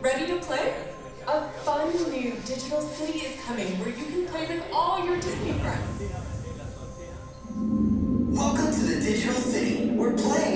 Ready to play? A fun new digital city is coming where you can play with all your Disney friends. Welcome to the digital city, where play